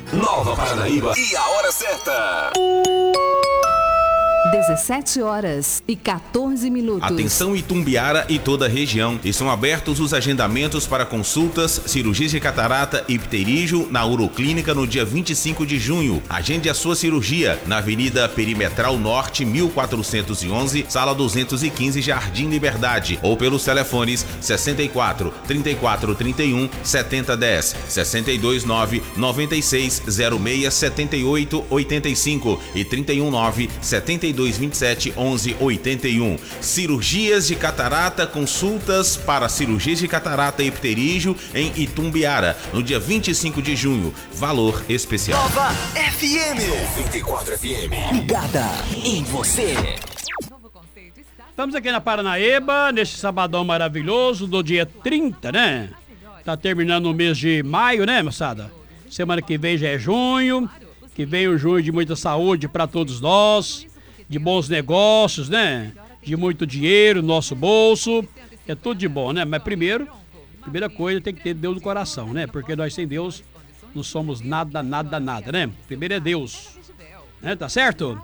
Nova Paranaíba e a hora certa. 17h14. Atenção Itumbiara e toda a região. Estão abertos os agendamentos para consultas, cirurgias de catarata e pterígio na Uroclínica no dia 25 de junho. Agende a sua cirurgia na Avenida Perimetral Norte, 1411, Sala 215, Jardim Liberdade, ou pelos telefones 64 34 31 70 10, 62 9 96 06 78 85 e 31 9 72 27 11 81. Cirurgias de catarata, consultas para cirurgias de catarata e pterígio em Itumbiara, no dia 25 de junho. Valor especial. Nova FM 94 FM. Ligada em você. Estamos aqui na Paranaíba, neste sabadão maravilhoso do dia 30, né? Tá terminando o mês de maio, né, moçada? Semana que vem já é junho, que vem o junho de muita saúde para todos nós, de bons negócios, né? De muito dinheiro no nosso bolso, é tudo de bom, né? Mas primeira coisa tem que ter Deus no coração, né? Porque nós sem Deus não somos nada, né? Primeiro é Deus, né? Tá certo?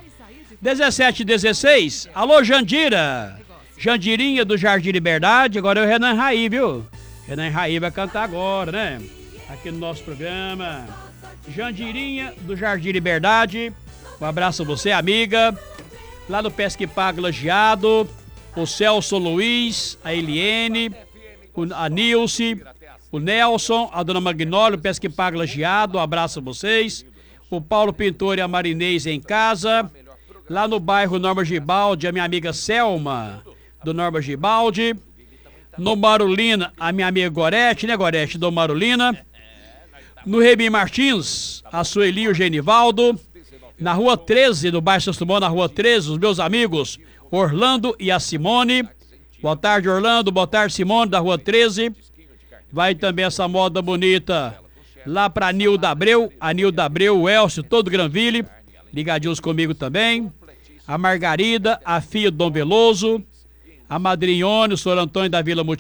17h16, alô Jandira, Jandirinha do Jardim Liberdade, agora é o Renan Raí, viu? Renan Raí vai cantar agora, né? Aqui no nosso programa. Jandirinha do Jardim Liberdade, um abraço a você, amiga. Lá no Pesque Pago Lajeado, o Celso Luiz, a Eliene, a Nilce, o Nelson, a dona Magnólio, Pesque Pago Lajeado, um abraço a vocês. O Paulo Pintor e a Marinês em casa. Lá no bairro Norma Gibaldi, a minha amiga Selma, do Norma Gibaldi. No Marulina, a minha amiga Gorete, né, Gorete, do Marulina. No Remi Martins, a Sueli e o Genivaldo. Na Rua 13, do bairro Santo Dumont, na Rua 13, os meus amigos Orlando e a Simone. Boa tarde, Orlando. Boa tarde, Simone, da Rua 13. Vai também essa moda bonita lá pra Nilda Abreu. A Nilda Abreu, o Elcio, todo Granville, ligadinhos comigo também. A Margarida, a filha do Dom Veloso. A Madrinhone, o Sr. Antônio da Vila